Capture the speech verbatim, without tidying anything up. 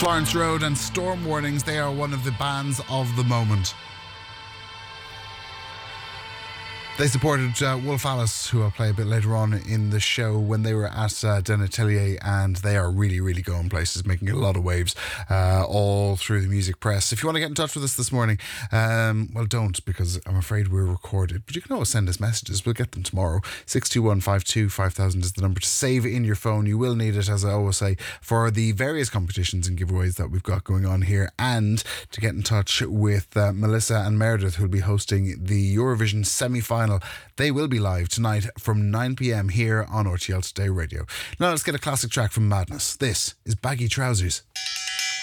Florence Road and Storm Warnings, they are one of the bands of the moment. They supported uh, Wolf Alice, who I'll play a bit later on in the show, when they were at uh, Denatelier, and they are really, really going places, making a lot of waves uh, all through the music press. If you want to get in touch with us this morning, um, well, don't, because I'm afraid we're recorded, but you can always send us messages. We'll get them tomorrow. six two one five two five thousand is the number to save in your phone. You will need it, as I always say, for the various competitions and giveaways that we've got going on here, and to get in touch with uh, Melissa and Meredith, who'll be hosting the Eurovision semi-final. They will be live tonight from nine p.m. here on R T L Today Radio. Now let's get a classic track from Madness. This is Baggy Trousers.